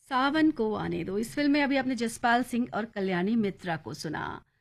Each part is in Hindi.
सावन को आने दो। इस फिल्म में अभी आपने जसपाल सिंह और कल्याणी मित्रा को सुना।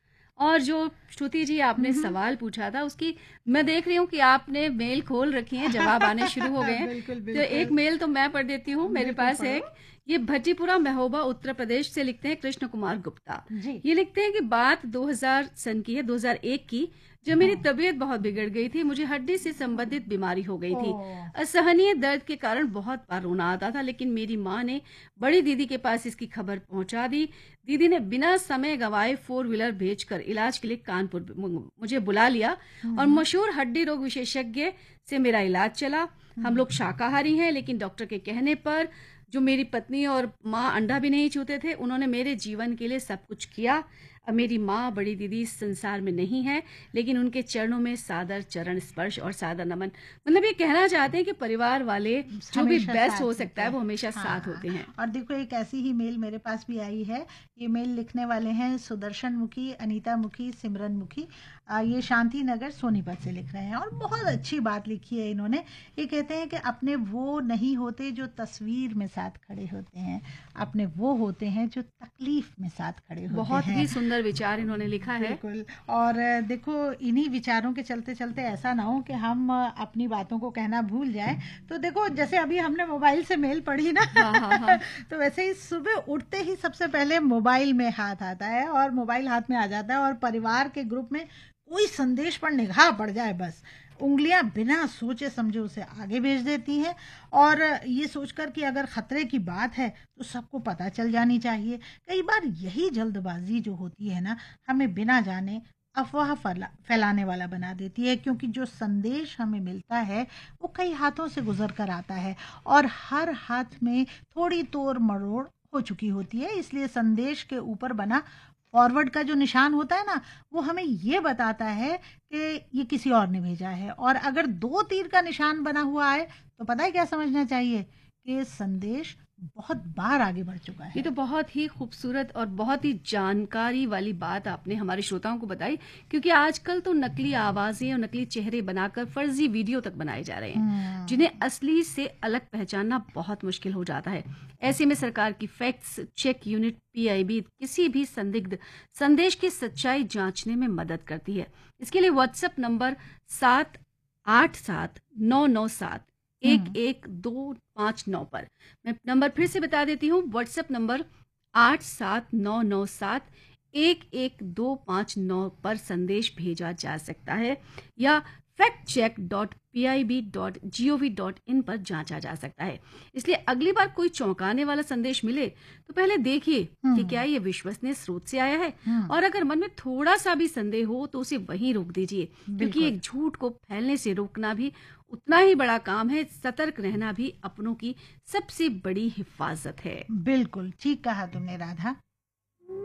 और जो श्रुति जी आपने हम्म। सवाल पूछा था उसकी मैं देख रही हूँ कि आपने मेल खोल रखी है, जवाब आने शुरू हो गए हैं। बिल्कुल तो एक बिल्कुल। मेल तो मैं पढ़ देती हूँ, मेरे बिल्कुल पास है पढ़ो। एक। ये भट्टीपुरा महोबा उत्तर प्रदेश से लिखते हैं कृष्ण कुमार गुप्ता। जी। ये लिखते हैं कि बात 2000 सन की है, 2001 की, जब मेरी हाँ। तबीयत बहुत बिगड़ गई थी। मुझे हड्डी से संबंधित बीमारी हो गई ओ। थी। असहनीय दर्द के कारण बहुत बार रोना आता था, लेकिन मेरी माँ ने बड़ी दीदी के पास इसकी खबर पहुंचा दी। दीदी ने बिना समय गंवाए 4 व्हीलर भेजकर इलाज के लिए कानपुर मुझे बुला लिया और हम्म। मशहूर हड्डी रोग विशेषज्ञ से मेरा इलाज चला। हम लोग शाकाहारी हैं, लेकिन डॉक्टर के कहने पर, जो मेरी पत्नी और माँ अंडा भी नहीं छूते थे, उन्होंने मेरे जीवन के लिए सब कुछ किया। अब मेरी माँ बड़ी दीदी इस संसार में नहीं है, लेकिन उनके चरणों में सादर चरण स्पर्श और सादर नमन। मतलब ये कहना चाहते हैं कि परिवार वाले जो भी हमेशा बेस्ट हो साथ सकता होते है हैं। वो हमेशा साथ हाँ। होते हैं। और देखो, एक ऐसी ही मेल मेरे पास भी आई है। ये मेल लिखने वाले हैं सुदर्शन मुखी, अनीता मुखी, सिमरन मुखी। ये शांति नगर सोनीपत से लिख रहे हैं और बहुत अच्छी बात लिखी है इन्होंने। ये कहते हैं कि अपने वो नहीं होते जो तस्वीर में साथ खड़े होते हैं, अपने वो होते हैं जो तकलीफ में साथ खड़े होते बहुत हैं। ही सुंदर विचार इन्होंने लिखा है। बिल्कुल। और देखो, इन्हीं विचारों के चलते चलते ऐसा ना हो कि हम अपनी बातों को कहना भूल जाएं। तो देखो, जैसे अभी हमने मोबाइल से मेल पढ़ी ना हाँ हाँ हाँ। तो वैसे ही सुबह उठते ही सबसे पहले मोबाइल में हाथ आता है और मोबाइल हाथ में आ जाता है और परिवार के ग्रुप में कोई संदेश पर निगाह पड़ जाए, बस उंगलियां बिना सोचे समझे उसे आगे भेज देती हैं। और ये सोचकर कि अगर खतरे की बात है तो सबको पता चल जानी चाहिए। कई बार यही जल्दबाजी जो होती है ना, हमें बिना जाने अफवाह फैलाने वाला बना देती है, क्योंकि जो संदेश हमें मिलता है वो कई हाथों से गुजर कर आता है और हर हाथ में थोड़ी तोड़ मरोड़ हो चुकी होती है। इसलिए संदेश के ऊपर बना फॉरवर्ड का जो निशान होता है ना, वो हमें ये बताता है कि ये किसी और ने भेजा है। और अगर 2 तीर का निशान बना हुआ है तो पता है क्या समझना चाहिए कि संदेश बहुत बार आगे बढ़ चुका ये है। तो बहुत ही खूबसूरत और बहुत ही जानकारी वाली बात आपने हमारे श्रोताओं को बताई, क्योंकि आजकल तो नकली आवाजें और नकली चेहरे बनाकर फर्जी वीडियो तक बनाए जा रहे हैं, जिन्हें असली से अलग पहचानना बहुत मुश्किल हो जाता है। ऐसे में सरकार की फैक्ट्स चेक यूनिट पीआईबी किसी भी संदिग्ध संदेश की सच्चाई जांचने में मदद करती है। इसके लिए व्हाट्सएप नंबर 787-997-11259 पर, मैं नंबर फिर से बता देती हूँ। व्हाट्सएप नंबर 87997-11259 पर संदेश भेजा जा सकता है, या factcheck.pib.gov.in पर जांचा जा सकता है। इसलिए अगली बार कोई चौंकाने वाला संदेश मिले तो पहले देखिए कि क्या ये विश्वसनीय स्रोत से आया है, और अगर मन में थोड़ा सा भी संदेह हो तो उसे वहीं रोक दीजिए, क्योंकि बिल्कुल। एक झूठ को फैलने से रोकना भी उतना ही बड़ा काम है। सतर्क रहना भी अपनों की सबसे बड़ी हिफाजत है। बिल्कुल ठीक कहा तुमने राधा।